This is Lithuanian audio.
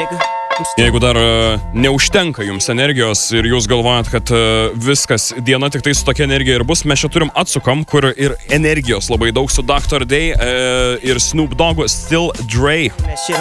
Jeigu dar neužtenka jums energijos ir jūs galvojat, kad viskas diena tik tai su tokia energija ir bus, mes čia turim Atsukam, kur ir energijos labai daug su Dr. Dre ir Snoop Dogg, Still Dre.